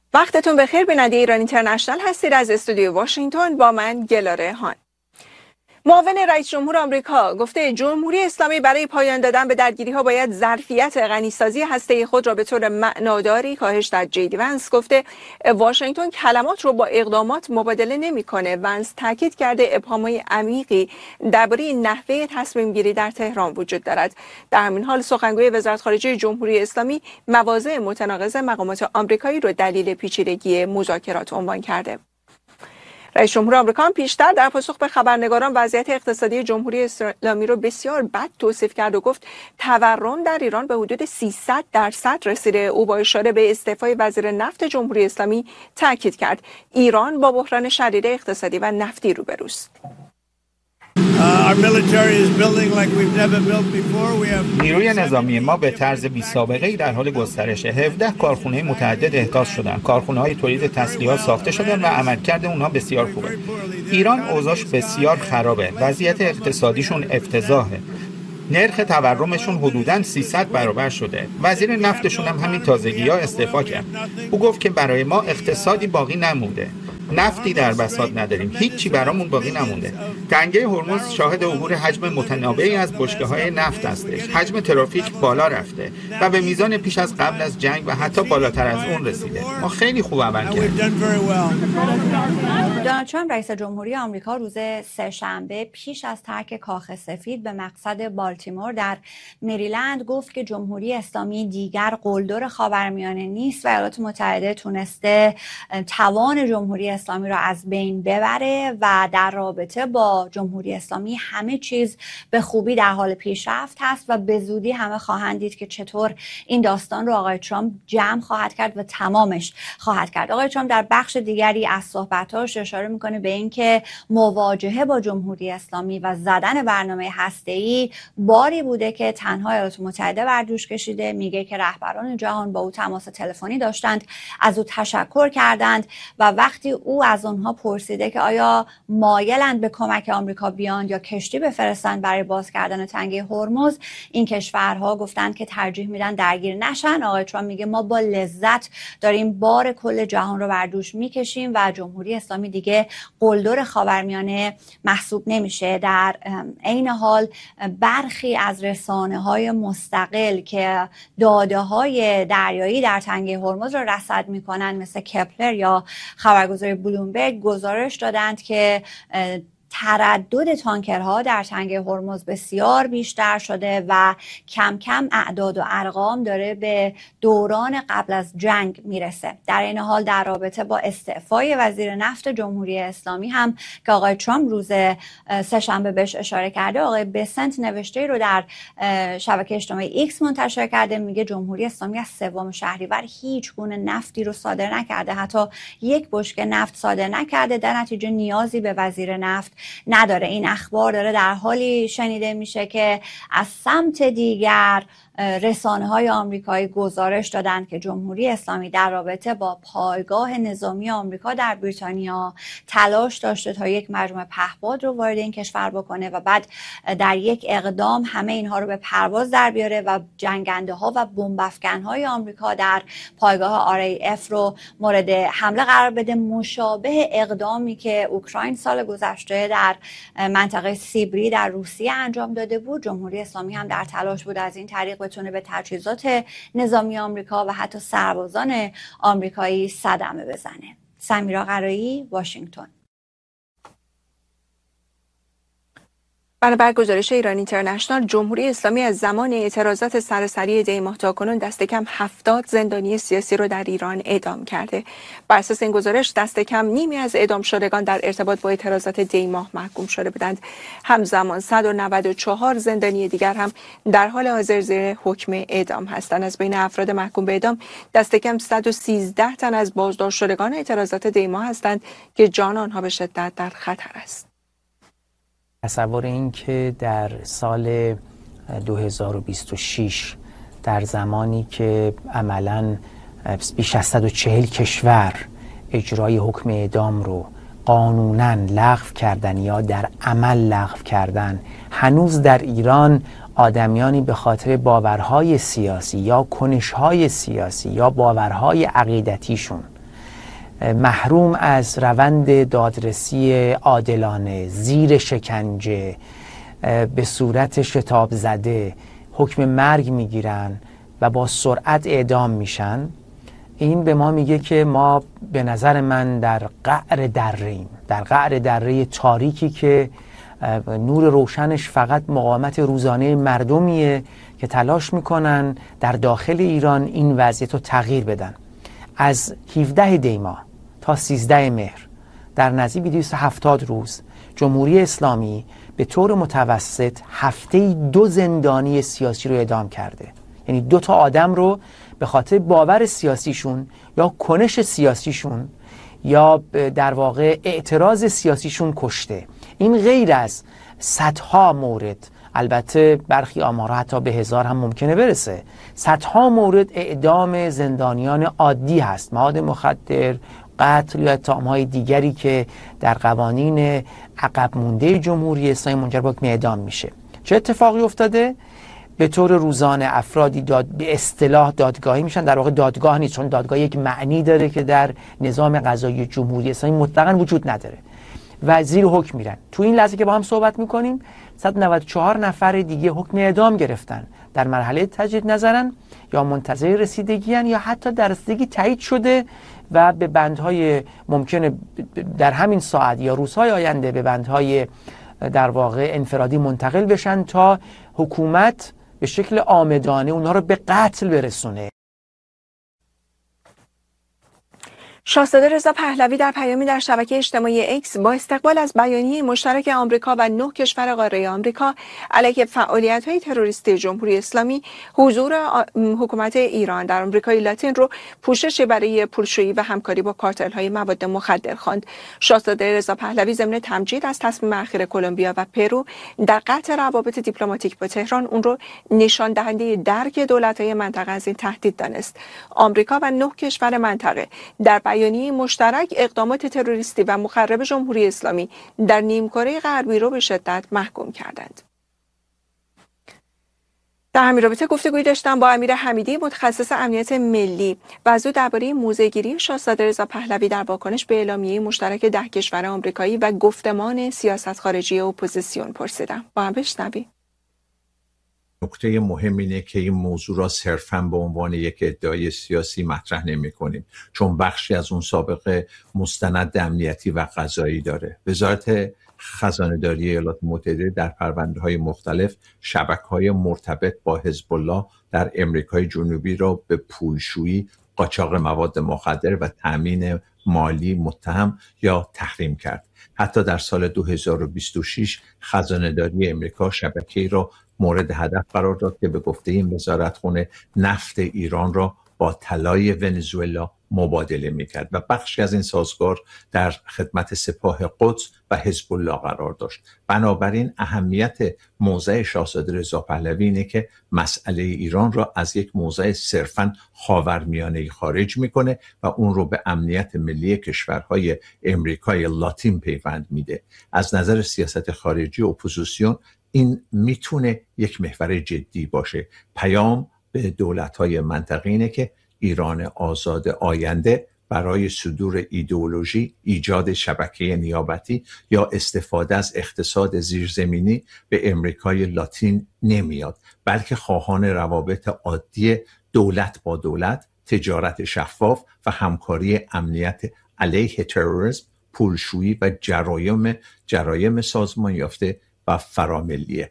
وقتتون بخیر. بیننده ایران اینترنشنال هستید از استودیو واشنگتن. با من گلاره هان. معاون رئیس جمهور آمریکا گفته جمهوری اسلامی برای پایان دادن به درگیری‌ها باید ظرفیت غنیسازی هسته‌ای خود را به طور معناداری کاهش داد. جی ونس گفته واشنگتن کلمات رو با اقدامات مبادله نمی‌کنه. ونس تاکید کرده ابهام‌های عمیقی درباره نحوه تصمیم گیری در تهران وجود دارد. در همین حال سخنگوی وزارت خارجه جمهوری اسلامی مواضع متناقض مقامات آمریکایی رو دلیل پیچیدگی مذاکرات عنوان کرده. رئیس جمهور آمریکا پیشتر در پاسخ به خبرنگاران وضعیت اقتصادی جمهوری اسلامی را بسیار بد توصیف کرد و گفت تورم در ایران به حدود 300% رسیده. او با اشاره به استعفای وزیر نفت جمهوری اسلامی تاکید کرد ایران با بحران شدید اقتصادی و نفتی روبروست. نیروی نظامی ما به طرز بی‌سابقه‌ای در حال گسترشه. 17 کارخانه متعدد احداث شدن. کارخانه‌های تولید تسلیحات ساخته شدن و عملکرد اونها بسیار خوبه. ایران اوضاعش بسیار خرابه. وضعیت اقتصادیشون افتضاحه. نرخ تورمشون حدوداً 300 برابر شده. وزیر نفتشون هم همین تازگی‌ها استعفا کرد. او گفت که برای ما اقتصادی باقی نمونده. نفتی در بساط نداریم، هیچی برامون باقی نمونده. تنگه هرمز شاهد عبور حجم متنوعی از بشکه‌های نفت هستش. حجم ترافیک بالا رفته و به میزان پیش از قبل از جنگ و حتی بالاتر از اون رسیده. ما خیلی خوب عمل کردیم. دونالد ترامپ رئیس جمهوری آمریکا روز سه‌شنبه پیش از ترک کاخ سفید به مقصد بالتیمور در مریلند گفت که جمهوری اسلامی دیگر قلدر خاورمیانه نیست و ایالات متحده تونسته توان جمهوری اسلامی را از بین ببره و در رابطه با جمهوری اسلامی همه چیز به خوبی در حال پیشرفت هست و به زودی همه خواهند دید که چطور این داستان رو آقای ترامپ جمع خواهد کرد و تمامش خواهد کرد. آقای ترامپ در بخش دیگری از صحبتاش اشاره میکنه به اینکه مواجهه با جمهوری اسلامی و زدن برنامه هسته‌ای باری بوده که تنها ایالات متحده بر دوش کشیده. میگه که رهبران جهان با او تماس تلفنی داشتند، از او تشکر کردند و وقتی او از اونها پرسیده که آیا مایلند به کمک آمریکا بیان یا کشتی بفرستند برای باز کردن تنگه هرمز، این کشورها گفتند که ترجیح میدن درگیر نشن. آقای ترامپ میگه ما با لذت داریم بار کل جهان رو بر دوش میکشیم و جمهوری اسلامی دیگه قلدر خاورمیانه محسوب نمیشه. در عین حال برخی از رسانه‌های مستقل که داده‌های دریایی در تنگه هرمز رو رصد میکنن مثل کپلر یا خبرگزاری بلومبرگ گزارش دادند که تردد تانکرها در تنگه هرمز بسیار بیشتر شده و کم کم اعداد و ارقام داره به دوران قبل از جنگ میرسه. در این حال در رابطه با استعفای وزیر نفت جمهوری اسلامی هم که آقای ترامپ روز سه‌شنبه بهش اشاره کرده، آقای بسنت نوشته رو در شبکه اجتماعی ایکس منتشر کرده. میگه جمهوری اسلامی از 3 شهریور هیچ گونه نفتی رو صادر نکرده، حتی یک بشکه نفت صادر نکرده، در نتیجه نیازی به وزیر نفت نداره. این اخبار داره در حالی شنیده میشه که از سمت دیگر رسانه‌های آمریکایی گزارش دادند که جمهوری اسلامی در رابطه با پایگاه نظامی آمریکا در بریتانیا تلاش داشته تا یک مجموعه پهپاد رو وارد این کشور بکنه و بعد در یک اقدام همه اینها رو به پرواز در بیاره و جنگنده‌ها و بمب‌افکن‌های آمریکا در پایگاه RAF رو مورد حمله قرار بده، مشابه اقدامی که اوکراین سال گذشته در منطقه سیبری در روسیه انجام داده بود. جمهوری اسلامی هم در تلاش بود از این طریق بتونه به تجهیزات نظامی آمریکا و حتی سربازان آمریکایی صدمه بزنه. سمیرا قرایی، واشنگتن. بنابر گزارش ایران اینترنشنال، جمهوری اسلامی از زمان اعتراضات سراسری دی ماه تاکنون دست کم 70 زندانی سیاسی رو در ایران اعدام کرده. بر اساس این گزارش دست کم نیمی از اعدام شدگان در ارتباط با اعتراضات دی ماه محکوم شده بودند. همزمان 194 زندانی دیگر هم در حال حاضر زیر حکم اعدام هستند. از بین افراد محکوم به اعدام دست کم 113 تن از بازداشت شدگان اعتراضات دی ماه هستند که جان آنها به شدت در خطر است. تصور این که در سال 2026 در زمانی که عملاً بیش از 140 کشور اجرای حکم اعدام رو قانوناً لغو کردن یا در عمل لغو کردن، هنوز در ایران آدمیانی به خاطر باورهای سیاسی یا کنشهای سیاسی یا باورهای عقیدتیشون محروم از روند دادرسی عادلانه، زیر شکنجه، به صورت شتاب زده حکم مرگ میگیرن و با سرعت اعدام میشن، این به ما میگه که ما به نظر من در قعر دره‌ایم، در قعر دره تاریکی که نور روشنش فقط مقاومت روزانه مردمیه که تلاش میکنن در داخل ایران این وضعیت رو تغییر بدن. از 17 دی‌ماه تا 13 مهر در نزدیک 270 روز جمهوری اسلامی به طور متوسط هفته‌ای 2 زندانی سیاسی رو اعدام کرده. یعنی 2 تا آدم رو به خاطر باور سیاسیشون یا کنش سیاسیشون یا در واقع اعتراض سیاسیشون کشته. این غیر از صدها مورد، البته برخی آمارها حتی به 1000 هم ممکنه برسه، صدها مورد اعدام زندانیان عادی هست، مواد مخدر، قتل یا اتهام‌های دیگری که در قوانین عقب مونده جمهوری اسلامی منجر به حکم اعدام میشه. چه اتفاقی افتاده؟ به طور روزانه افرادی به اصطلاح دادگاهی میشن، در واقع دادگاه نیست، چون دادگاه یک معنی داره که در نظام قضایی جمهوری اسلامی مطلقاً وجود نداره، و زیر حکم میرن. تو این لحظه که با هم صحبت میکنیم 194 نفر دیگه حکم اعدام گرفتن، در مرحله تجدید نظرن یا منتظر رسیدگی هن یا حتی در رسیدگی تایید شده و به بندهای ممکنه در همین ساعت یا روزهای آینده به بندهای در واقع انفرادی منتقل بشن تا حکومت به شکل عامدانه اونها رو به قتل برسونه. شاهزاده رضا پهلوی در پیامی در شبکه اجتماعی اکس با استقبال از بیانیه مشترک آمریکا و 9 کشور قاره آمریکا علیه فعالیت‌های تروریستی جمهوری اسلامی، حضور حکومت ایران در آمریکای لاتین رو پوشش برای پولشویی و همکاری با کارتل‌های مواد مخدر خواند. شاهزاده رضا پهلوی ضمن تمجید از تصمیم اخیر کلمبیا و پرو در قطع روابط دیپلماتیک با تهران، اون رو نشان دهنده درک دولت‌های منطقه از این تهدید دانست. آمریکا و 9 کشور منطقه در بیانیه مشترک اقدامات تروریستی و مخرب جمهوری اسلامی در نیمکره غربی رو به شدت محکوم کردند. در همین رابطه گفتگویی داشتم با امیر حمیدی، متخصص امنیت ملی، و از او درباره موضع‌گیری شاهزاده رضا پهلوی در واکنش به اعلامیه مشترک 10 کشور آمریکایی و گفتمان سیاست خارجی اپوزیسیون پرسیدم. با هم بشنویم. نکته مهم اینه که این موضوع را صرفاً به عنوان یک ادعای سیاسی مطرح نمی‌کنیم، چون بخشی از اون سابقه مستند امنیتی و قضایی داره. وزارت خزانه‌داری ایالات متحده در پرونده‌های مختلف شبکه‌های مرتبط با حزب الله در امریکای جنوبی را به پولشویی، قاچاق مواد مخدر و تأمین مالی متهم یا تحریم کرد. حتی در سال 2026 خزانه‌داری امریکا شبکه‌ای را مورد هدف قرار داد که به گفته این وزارتخانه نفت ایران را با طلای ونزوئلا مبادله میکرد و بخشی از این سازگار در خدمت سپاه قدس و حزب الله قرار داشت. بنابراین اهمیت موضع شاهزاده رضا پهلوی اینه که مسئله ایران را از یک موضع صرفاً خاورمیانه‌ای خارج میکنه و اون رو به امنیت ملی کشورهای امریکای لاتین پیوند میده. از نظر سیاست خارجی اپوزیسیون این میتونه یک محور جدی باشه. پیام به دولت‌های منطقه اینه که ایران آزاد آینده برای صدور ایدئولوژی، ایجاد شبکه نیابتی یا استفاده از اقتصاد زیرزمینی به امریکای لاتین نمیاد، بلکه خواهان روابط عادی دولت با دولت، تجارت شفاف و همکاری امنیت علیه تروریسم، پولشویی و جرایم سازمان یافته و فراملیه.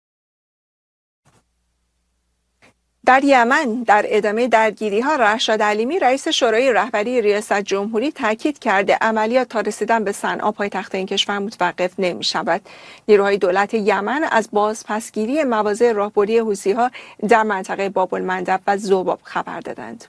در یمن در ادامه درگیری‌ها، رشاد علیمی رئیس شورای رهبری ریاست جمهوری تاکید کرده عملیات تا رسیدن به صنعا پایتخت این کشور متوقف نمی‌شود. نیروهای دولت یمن از بازپسگیری مواضع راهبردی حوثی‌ها در منطقه باب المندب و ذباب خبر دادند.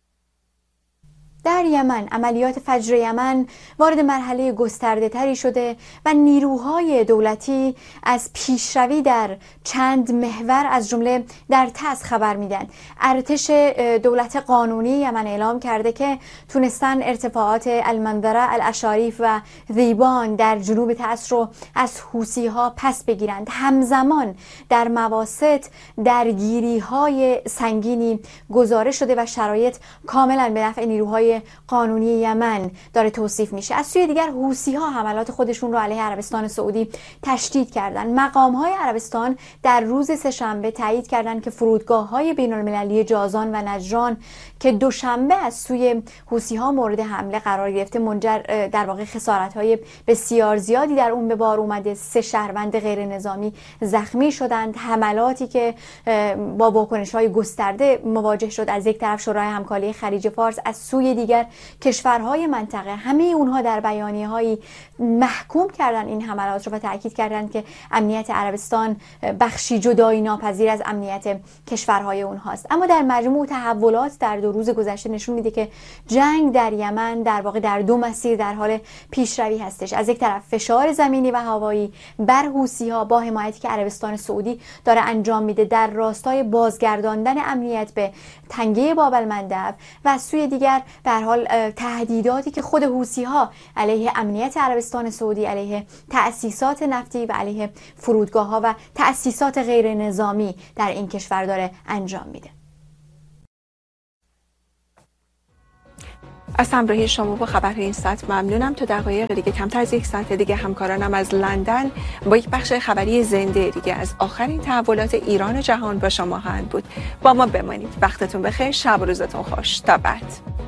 در یمن عملیات فجر یمن وارد مرحله گسترده تری شده و نیروهای دولتی از پیشروی در چند محور از جمله در تعز خبر میدن. ارتش دولت قانونی یمن اعلام کرده که تونستن ارتفاعات المنظره، الاشاریف و ذیبان در جنوب تعز رو از حوثی‌ها پس بگیرند. همزمان در مواسط درگیری‌های سنگینی گزارش شده و شرایط کاملا به نفع نیروهای نیروهای قانونی یمن داره توصیف میشه. از سوی دیگر حوثی‌ها حملات خودشون رو علیه عربستان سعودی تشدید کردن. مقام‌های عربستان در روز سه‌شنبه تایید کردند که فرودگاه‌های بین‌المللی جازان و نجران که دوشنبه از سوی حوثی‌ها مورد حمله قرار گرفته، منجر در واقع خسارت‌های بسیار زیادی در اون به بار اومده. 3 شهروند غیر نظامی زخمی شدند. حملاتی که با واکنش‌های گسترده مواجه شد از یک طرف شورای همکاری خلیج فارس، از سوی دیگر کشورهای منطقه، همه اونها در بیانیه‌هایی محکوم کردن این حملات رو و تاکید کردند که امنیت عربستان بخشی جدایی ناپذیر از امنیت کشورهای اونهاست. اما در مجموع تحولات در 2 روز گذشته نشون میده که جنگ در یمن در واقع در 2 مسیر در حال پیشروی هستش. از یک طرف فشار زمینی و هوایی بر حوثی‌ها با حمایتی که عربستان سعودی داره انجام میده در راستای بازگرداندن امنیت به تنگه باب المندب، و از سوی دیگر به هر حال تهدیداتی که خود حوثی‌ها علیه امنیت عربستان سعودی، علیه تأسیسات نفتی و علیه فرودگاه‌ها و تأسیسات غیر نظامی در این کشور داره انجام میده. از همراهی شما با خبرهای این ساعت ممنونم. تا دقایق دیگه، کمتر از 1 ساعت دیگه، همکارانم از لندن با یک بخش خبری زنده دیگه از آخرین تحولات ایران و جهان با شما خواهند بود. با ما بمانید. وقتتون بخیر، شب و روزتون خوش. تا بعد.